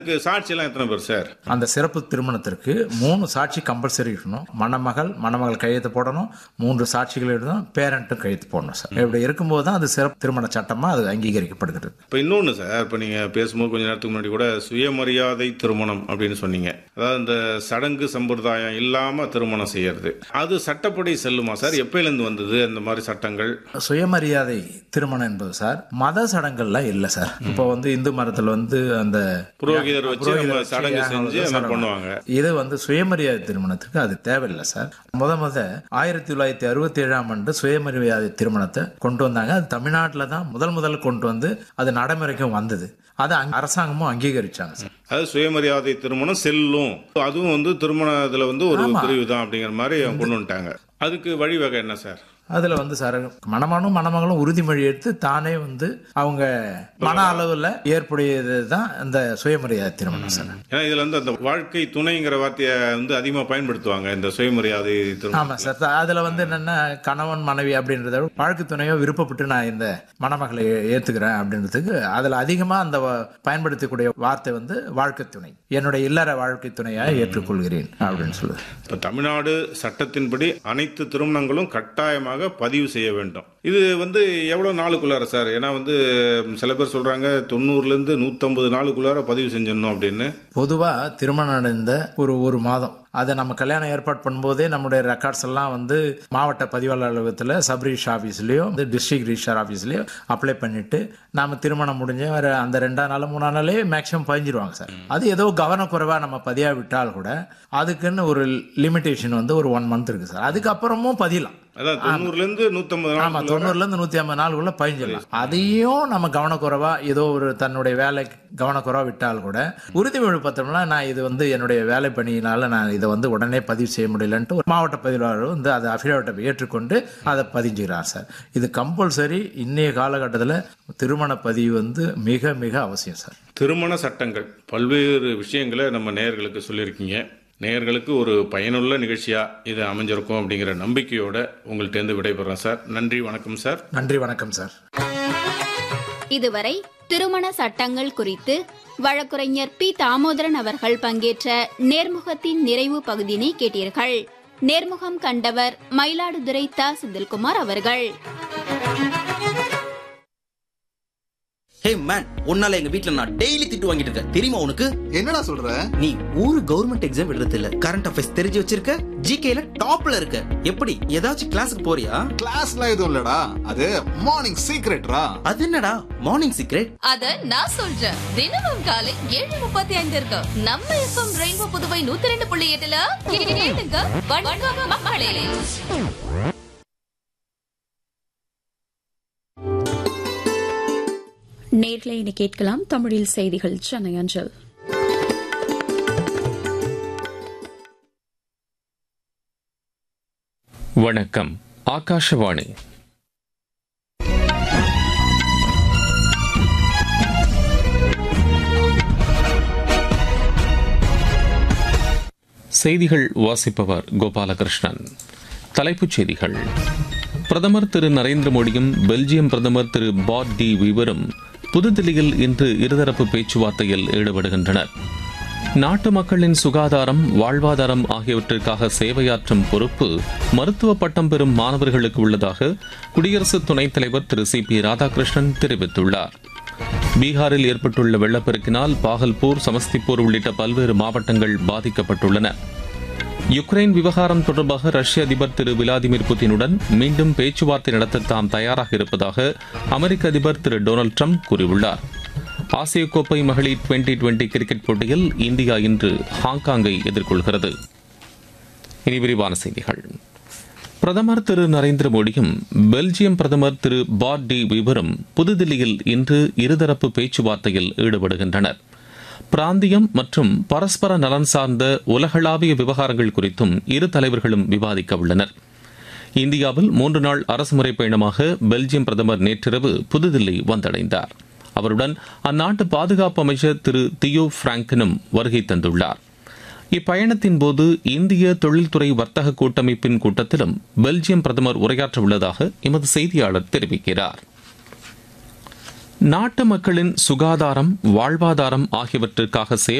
சாட்சியெல்லாம் எத்தனை பேர் சார்? அந்த சிறப்பு திருமணத்திற்கு 3 சாட்சி கம்பல்சரி இருக்கணும். மணமகள் கையெழுத்து போடணும், 3 சாட்சிகள் எழுதணும், பேரண்ட்டும் கையெழுத்து போடணும் சார். இப்படி இருக்கும்போது தான் அது சிறப்பு திருமண சட்டமா அது அங்கீகரிக்கப்படுகிறது. இப்போ இன்னொன்று சார், இப்போ நீங்கள் பேசும்போது கொஞ்ச நேரத்துக்கு முன்னாடி கூட சுயமரியாதை திருமணம் அப்படின்னு சொன்னீங்க. அதாவது இந்த சடங்கு சம்பிரதாயம் இல்லாமல் திருமணம் செய்யறது, அது சட்டப்படி செல்லுமா சார்? எப்பயிலேருந்து வந்தது அந்த மாதிரி சட்டங்கள்? சுயமரியாதை திருமணம் என்பது சார் மத சடங்குகள்லாம் இல்லை சார். இப்போ இந்து மதத்தில் அந்த புரோகிதர் வச்சு சடங்கு செஞ்சு பண்ணுவாங்க. இது சுயமரியாதை திருமணத்துக்கு அது தேவையில்லை சார். முத 1967ஆம் ஆண்டு சுயமரியாதை திருமணத்தை கொண்டு வந்தாங்க. அது தமிழ்நாட்டில் தான் முதல் கொண்டு வந்து அது நடைமுறைக்கும் வந்தது. அதை அரசாங்கமும் அங்கீகரிச்சாங்க சார். அது சுயமரியாதை திருமணம் செல்லும், அதுவும் திருமணத்துல ஒரு பிரிவு தான் அப்படிங்கிற மாதிரி கொண்டு வந்துட்டாங்க. அதுக்கு வழிவகை என்ன சார்? அதுல சார் மணமகளும் உறுதிமொழி எடுத்து தானே அவங்க மன அளவுல ஏற்புடையது தான் இந்த சுயமரியாதை திருமணம் சார். ஏன்னா இதுல அந்த வாழ்க்கை துணைங்கிற வார்த்தையை அதிகமா பயன்படுத்துவாங்க இந்த சுயமரியாதை திருமணம். ஆமா சார். அதுல என்னன்னா கணவன் மனைவி அப்படின்றத வாழ்க்கை துணையோ விருப்பப்பட்டு நான் இந்த மணமகளை ஏத்துக்கிறேன் அப்படின்றதுக்கு அதுல அதிகமா அந்த பயன்படுத்தக்கூடிய வார்த்தை வாழ்க்கை துணை, என்னுடைய இல்லற வாழ்க்கை துணையா ஏற்றுக்கொள்கிறேன் அப்படின்னு சொல்லுது. இப்ப தமிழ்நாடு சட்டத்தின்படி அனைத்து திருமணங்களும் கட்டாயமாக பதிவு செய்ய வேண்டும். இது எவ்வளவு நாளுக்குள்ளார சார்? ஏன்னா சில பேர் சொல்றாங்க 90லேருந்து 150 நாளுக்குள்ளார பதிவு செஞ்சிடணும் அப்படின்னு. பொதுவா திருமணம் அடைந்த ஒரு மாதம் அதை நம்ம கல்யாணம் ஏற்பாடு பண்ணும்போதே நம்முடைய ரெக்கார்ட்ஸ் எல்லாம் மாவட்ட பதிவாளர் அலுவலகத்தில் sub register ஆஃபீஸ்லயோ district register ஆஃபீஸ்லயோ apply பண்ணிட்டு நாம திருமணம் முடிஞ்ச அந்த 2ஆம் நாள் 3ஆம் நாளே மேக்சிமம் பதிஞ்சிருவாங்க சார். அது ஏதோ கவனக்குறைவா நம்ம பதியா விட்டால் கூட அதுக்குன்னு ஒரு லிமிடேஷன் ஒரு 1 மந்த் இருக்கு சார். அதுக்கப்புறமும் பதியலாம். 90லேருந்து 150 நாளுக்குள்ள பதிஞ்சிடலாம். அதையும் நம்ம கவனக்குறைவா ஏதோ தன்னுடைய வேலை கவனக்குறைவா விட்டால் கூட உறுதிமொழி பத்திரம்னா நான் இது என்னுடைய வேலை பணியினால நான் இதை உடனே பதிவு செய்ய முடியலன்ட்டு ஒரு மாவட்ட பதிவாளர் அதை அஃபிடவிட்டை ஏற்றுக்கொண்டு அதை பதிஞ்சுக்கிறார் சார். இது கம்பல்சரி. இன்னைய காலகட்டத்தில் திருமண பதிவு மிக மிக அவசியம் சார். திருமண சட்டங்கள் பல்வேறு விஷயங்களை நம்ம நேயர்களுக்கு சொல்லியிருக்கீங்க. நேயர்களுக்கு ஒரு பயனுள்ள நிகழ்ச்சியா இது அமைஞ்சிருக்கும் அப்படிங்கிற நம்பிக்கையோட உங்கள்கிட்ட விடைபெறேன் சார். நன்றி, வணக்கம் சார். நன்றி, வணக்கம் சார். இதுவரை திருமண சட்டங்கள் குறித்து வழக்குரைஞர் பி. தாமோதரன் அவர்கள் பங்கேற்ற நேர்முகத்தின் நிறைவு பகுதியினை கேட்டீர்கள். நேர்முகம் கண்டவர் மயிலாடுதுறை த. செந்தில்குமார் அவர்கள். ஹே மேன், உன்னால எங்க வீட்ல நான் டெய்லி திட்டு வாங்கிட்டு இருக்கேன் தெரியுமா உனக்கு? என்னடா சொல்ற? நீ ஒரு கவர்மெண்ட் எக்ஸாம் எழுதுறது இல்ல, கரண்ட் அஃபேர்ஸ் தெரிஞ்சு வச்சிருக்க, ஜிகேல டாப்ல இருக்க. எப்படி ஏதாச்சும் கிளாஸுக்கு போறியா? கிளாஸ்லாம் எதுவும் இல்லடா, அது மார்னிங் சீக்ரெட்ரா. அது என்னடா மார்னிங் சீக்ரெட்? அத நான் சொல்றேன். தினமும் காலை 7:35 இருக்கு நம்ம எஃப்எம் ரெயின்போ புதுவை 102.8ல கேளுங்க. வணக்கம் மக்களே. நேர்களை இனி கேட்கலாம் தமிழில் செய்திகள் சென்னை அஞ்சல். வணக்கம், ஆகாஷவாணி. செய்திகள் வாசிப்பவர் கோபாலகிருஷ்ணன். தலைப்புச் செய்திகள். பிரதமர் திரு நரேந்திர மோடியும் பெல்ஜியம் பிரதமர் திரு பாட் டி வீவரும் புதுதில்லியில் இன்று இருதரப்பு பேச்சுவார்த்தையில் ஈடுபடுகின்றனர். நாட்டு மக்களின் சுகாதாரம், வாழ்வாதாரம் ஆகியவற்றிற்காக சேவையாற்றும் பொறுப்பு மருத்துவ பட்டம் பெறும் மாணவர்களுக்கு உள்ளதாக குடியரசு துணைத் தலைவர் திரு சி பி ராதாகிருஷ்ணன் தெரிவித்துள்ளார். பீகாரில் ஏற்பட்டுள்ள வெள்ளப்பெருக்கினால் பாகல்பூர், சமஸ்திபூர் உள்ளிட்ட பல்வேறு மாவட்டங்கள் பாதிக்கப்பட்டுள்ளன. யுக்ரைன் விவகாரம் தொடர்பாக ரஷ்ய அதிபர் திரு விளாடிமிர் புட்டினுடன் மீண்டும் பேச்சுவார்த்தை நடத்த தாம் தயாராக இருப்பதாக அமெரிக்க அதிபர் திரு டொனால்டு ட்ரம்ப் கூறியுள்ளார். ஆசிய கோப்பை மகளிர் 2020 கிரிக்கெட் போட்டியில் இந்தியா இன்று ஹாங்காங்கை எதிர்கொள்கிறது. இனி விரிவான செய்திகள். பிரதமர் திரு நரேந்திர மோடியும் பெல்ஜியம் பிரதமர் திரு பாட் டி வீவரும் புதுதில்லியில் இன்று இருதரப்பு பேச்சுவார்த்தையில் ஈடுபடுகின்றனர். பிராந்தியம் மற்றும் பரஸ்பர நலன் சார்ந்த உலகளாவிய விவகாரங்கள் குறித்தும் இரு தலைவர்களும் விவாதிக்க உள்ளனர். இந்தியாவில் 3 நாள் அரசுமுறை பயணமாக பெல்ஜியம் பிரதமர் நேற்றிரவு புதுதில்லி வந்தடைந்தார். அவருடன் அந்நாட்டு பாதுகாப்பு அமைச்சர் திரு தியோ பிராங்கனும் வருகை தந்துள்ளார். இப்பயணத்தின் போது இந்திய தொழில்துறை வர்த்தக கூட்டமைப்பின் கூட்டத்திலும் பெல்ஜியம் பிரதமர் உரையாற்ற உள்ளதாக எமது செய்தியாளர் தெரிவிக்கிறார். நாட்டு மக்களின் சுகாதாரம், வாழ்வாதாரம் ஆகியவற்றிற்காக